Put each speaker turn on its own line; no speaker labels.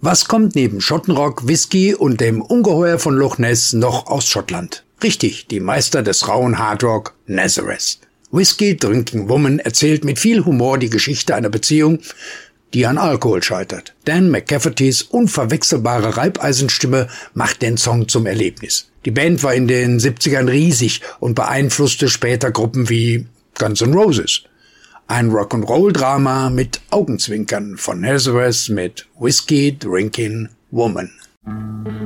Was kommt neben Schottenrock, Whisky und dem Ungeheuer von Loch Ness noch aus Schottland? Richtig, die Meister des rauen Hardrock, Nazareth. Whiskey Drinking Woman erzählt mit viel Humor die Geschichte einer Beziehung, die an Alkohol scheitert. Dan McCaffertys unverwechselbare Reibeisenstimme macht den Song zum Erlebnis. Die Band war in den 70ern riesig und beeinflusste später Gruppen wie Guns N' Roses. Ein Rock'n'Roll-Drama mit Augenzwinkern von Nazareth mit Whiskey Drinking Woman.